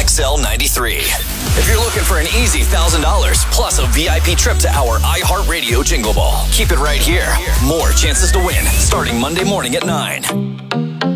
XL93. If you're looking for an easy $1,000 plus a VIP trip to our iHeartRadio Jingle Ball, keep it right here. More chances to win starting Monday morning at 9.